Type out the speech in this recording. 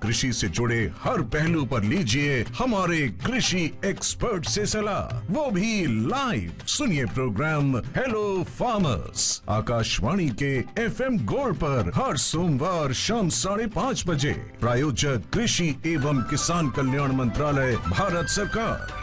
कृषि से जुड़े हर पहलू पर लीजिए हमारे कृषि एक्सपर्ट से सलाह, वो भी लाइव। सुनिए प्रोग्राम हेलो फार्मर्स आकाशवाणी के FM गोल्ड पर हर सोमवार शाम 5:30 बजे। प्रायोजक कृषि एवं किसान कल्याण मंत्रालय, भारत सरकार।